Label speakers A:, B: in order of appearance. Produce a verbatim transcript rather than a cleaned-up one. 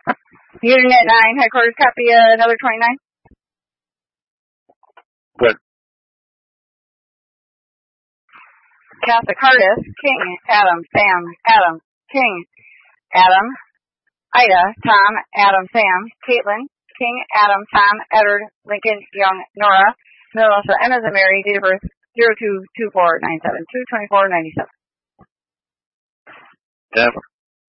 A: Unit nine, headquarters, copy uh, another twenty-nine.
B: Good.
A: Casa Curtis, King, Adam, Sam, Adam, King, Adam, Ida, Tom, Adam, Sam, Caitlin, King, Adam, Tom, Edward, Lincoln, Young, Nora, Melissa, Emma, and Mary, date of birth zero two two four nine seven two twenty four ninety seven.
B: Jeff.